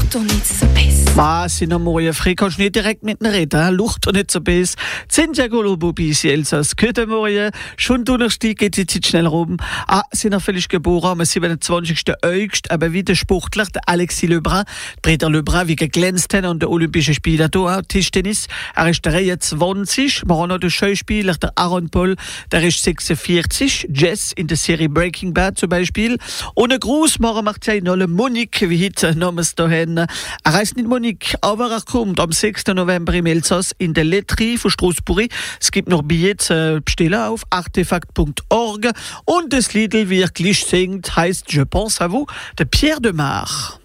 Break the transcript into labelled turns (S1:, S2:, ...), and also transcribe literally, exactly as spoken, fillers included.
S1: doch nicht so besser.
S2: Was, sind am Morgen früh kannst du nicht direkt mit mir reden, Lucht doch nicht so besser. Sind ja Golobo bis Elsass. Guten Morgen, schon Donnerstag geht die Zeit schnell rum. Ah, sind er völlig geboren am siebenundzwanzigsten August, aber wie der Sportler, der Alexis Lebrun, Peter Lebrun, wie geglänzt hat an den Olympischen Spielen hier, Tischtennis. Er ist dreiundzwanzig, wir haben noch den Schauspieler, der Aaron Paul, der ist sechsundvierzig, Jess in der Serie Breaking Bad zum Beispiel. Und ein Gruß machen macht ja noch Monique, wie heute namens dahin. Er heißt nicht Monique, aber er kommt am sechsten November im Elsass in der Letterie von Strasbourg. Es gibt noch Billets äh, bestellen auf artefakt punkt org und das Lied, wie er gleich singt, heißt Je pense à vous, de Pierre Demar.